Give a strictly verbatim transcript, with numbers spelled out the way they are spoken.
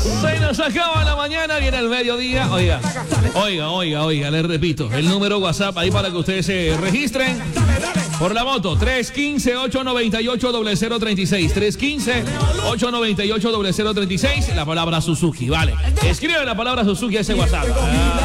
Se nos acaba la mañana, viene el mediodía. Oiga, oiga, oiga, oiga, les repito, el número WhatsApp ahí para que ustedes se registren por la moto, tres uno cinco, ocho nueve ocho, cero cero tres seis, tres uno cinco, ocho nueve ocho, cero cero tres seis, la palabra Suzuki, vale. Escribe la palabra Suzuki a ese WhatsApp. Ah.